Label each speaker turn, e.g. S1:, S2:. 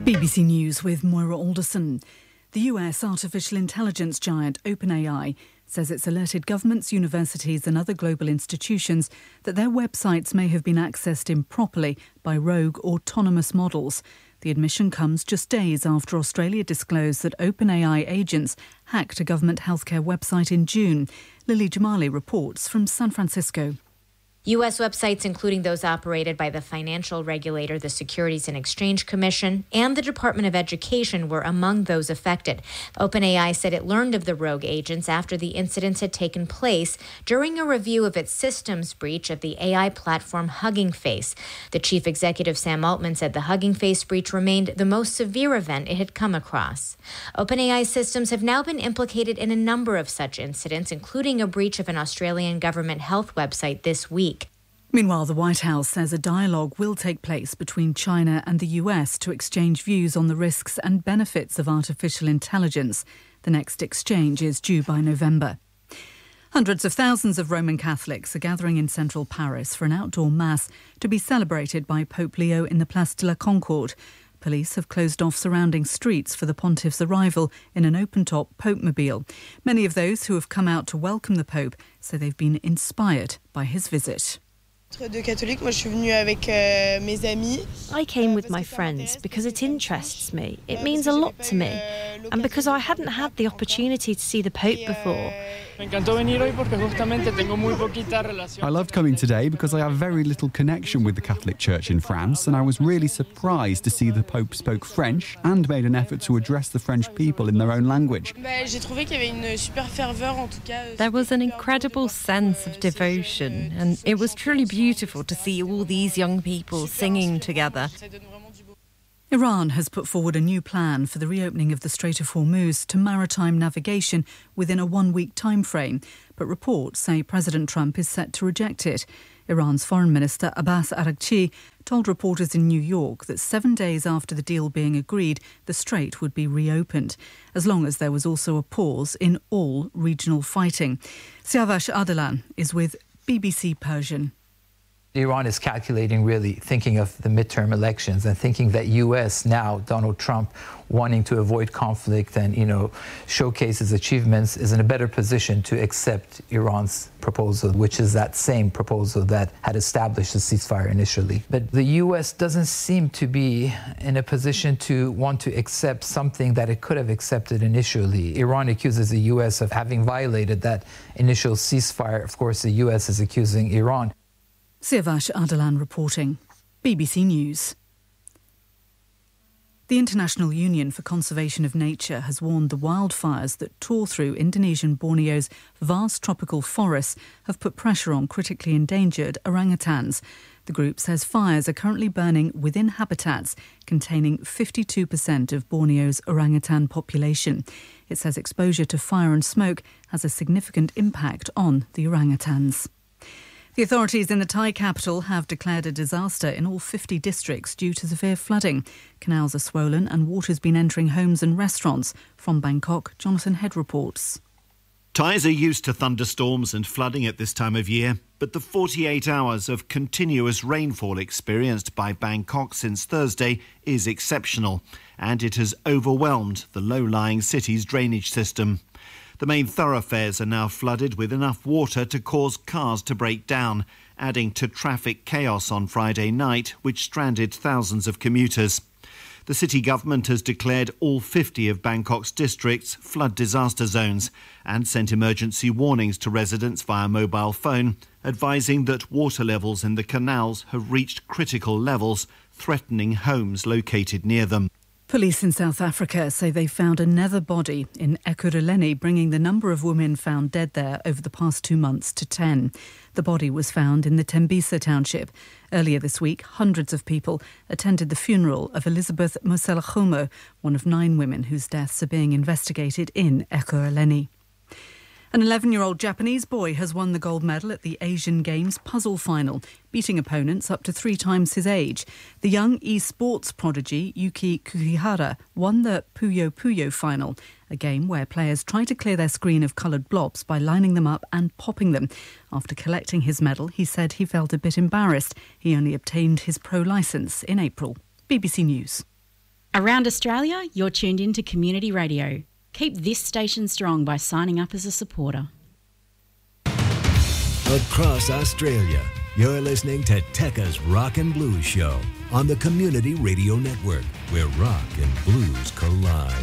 S1: BBC News with Moira Alderson. The US artificial intelligence giant OpenAI says it's alerted governments, universities and other global institutions that their websites may have been accessed improperly by rogue autonomous models. The admission comes just days after Australia disclosed that OpenAI agents hacked a government healthcare website in June. Lily Jamali reports from San Francisco.
S2: U.S. websites, including those operated by the financial regulator, the Securities and Exchange Commission, and the Department of Education, were among those affected. OpenAI said it learned of the rogue agents after the incidents had taken place during a review of its systems breach of the AI platform Hugging Face. The chief executive, Sam Altman, said the Hugging Face breach remained the most severe event it had come across. OpenAI systems have now been implicated in a number of such incidents, including a breach of an Australian government health website this week.
S1: Meanwhile, the White House says a dialogue will take place between China and the US to exchange views on the risks and benefits of artificial intelligence. The next exchange is due by November. Hundreds of thousands of Roman Catholics are gathering in central Paris for an outdoor mass to be celebrated by Pope Leo in the Place de la Concorde. Police have closed off surrounding streets for the pontiff's arrival in an open-top Pope-mobile. Many of those who have come out to welcome the Pope say they've been inspired by his visit.
S3: I came with my friends because it interests me. It means a lot to me. And because I hadn't had the opportunity to see the Pope before.
S4: I loved coming today because I have very little connection with the Catholic Church in France, and I was really surprised to see the Pope spoke French and made an effort to address the French people in their own language.
S3: There was an incredible sense of devotion, and it was truly beautiful to see all these young people singing together.
S1: Iran has put forward a new plan for the reopening of the Strait of Hormuz to maritime navigation within a one-week time frame, but reports say President Trump is set to reject it. Iran's Foreign Minister Abbas Araghchi told reporters in New York that 7 days after the deal being agreed, the strait would be reopened, as long as there was also a pause in all regional fighting. Siavash Ardalan is with BBC Persian.
S5: Iran is calculating, really thinking of the midterm elections and thinking that U.S. now, Donald Trump, wanting to avoid conflict and, showcase his achievements, is in a better position to accept Iran's proposal, which is that same proposal that had established the ceasefire initially. But the U.S. doesn't seem to be in a position to want to accept something that it could have accepted initially. Iran accuses the U.S. of having violated that initial ceasefire. Of course, the U.S. is accusing Iran.
S1: Siavash Ardalan reporting. BBC News. The International Union for Conservation of Nature has warned the wildfires that tore through Indonesian Borneo's vast tropical forests have put pressure on critically endangered orangutans. The group says fires are currently burning within habitats containing 52% of Borneo's orangutan population. It says exposure to fire and smoke has a significant impact on the orangutans. The authorities in the Thai capital have declared a disaster in all 50 districts due to severe flooding. Canals are swollen and water's been entering homes and restaurants. From Bangkok, Jonathan Head reports.
S6: Thais are used to thunderstorms and flooding at this time of year, but the 48 hours of continuous rainfall experienced by Bangkok since Thursday is exceptional, and it has overwhelmed the low-lying city's drainage system. The main thoroughfares are now flooded with enough water to cause cars to break down, adding to traffic chaos on Friday night, which stranded thousands of commuters. The city government has declared all 50 of Bangkok's districts flood disaster zones and sent emergency warnings to residents via mobile phone, advising that water levels in the canals have reached critical levels, threatening homes located near them.
S1: Police in South Africa say they found another body in Ekurhuleni, bringing the number of women found dead there over the past 2 months to 10. The body was found in the Tembisa township. Earlier this week, hundreds of people attended the funeral of Elizabeth Moselagomo, one of 9 women whose deaths are being investigated in Ekurhuleni. An 11-year-old Japanese boy has won the gold medal at the Asian Games puzzle final, beating opponents up to 3 times his age. The young esports prodigy Yuki Kuchihara won the Puyo Puyo final, a game where players try to clear their screen of coloured blobs by lining them up and popping them. After collecting his medal, he said he felt a bit embarrassed. He only obtained his pro licence in April. BBC News.
S7: Around Australia, you're tuned in to Community Radio. Keep this station strong by signing up as a supporter.
S8: Across Australia, you're listening to Tekka's Rock and Blues Show on the Community Radio Network, where rock and blues collide.